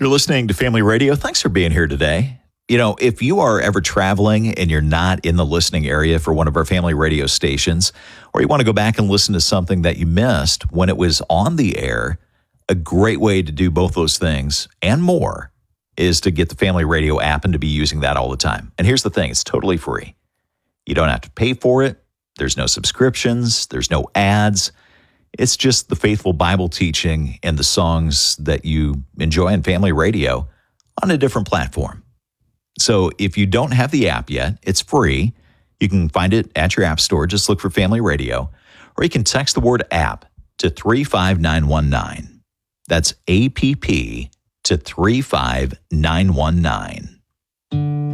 You're listening to Family Radio. Thanks for being here today. You know, if you are ever traveling and you're not in the listening area for one of our family radio stations, or you want to go back and listen to something that you missed when it was on the air, a great way to do both those things and more is to get the Family Radio app and to be using that all the time. And here's the thing, it's totally free. You don't have to pay for it. There's no subscriptions. There's no ads. It's just the faithful Bible teaching and the songs that you enjoy in Family Radio on a different platform. So if you don't have the app yet, it's free. You can find it at your app store. Just look for Family Radio. Or you can text the word app to 35919. That's APP to 35919.